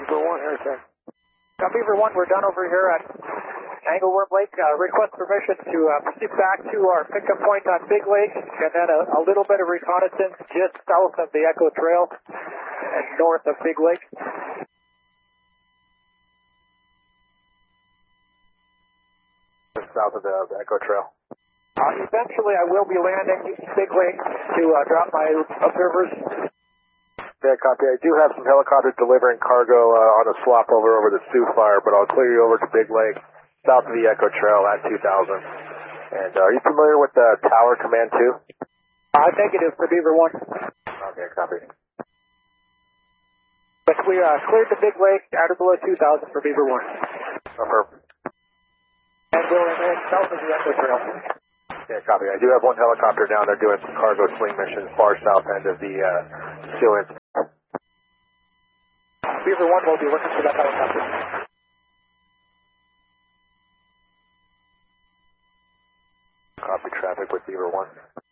Beaver 1, here, sir. Beaver 1, we're done over here at Angleworm Lake. Request permission to proceed back to our pickup point on Big Lake, and then a little bit of reconnaissance just south of the Echo Trail and north of Big Lake. South of the Echo Trail. Eventually, I will be landing Big Lake to drop my observers. Yeah, copy. I do have some helicopters delivering cargo on a swap over the Sioux Fire, but I'll clear you over to Big Lake, south of the Echo Trail at 2000. And are you familiar with the Tower Command 2? Negative for Beaver 1. Okay, copy. But we cleared the Big Lake, outer below 2000 for Beaver 1. Perfect. And we'll remain south of the Echo Trail. Yeah, copy. I do have one helicopter down there doing some cargo swing missions far south end of the Sioux. Beaver 1 will be looking for that helicopter. Copy traffic with Beaver 1.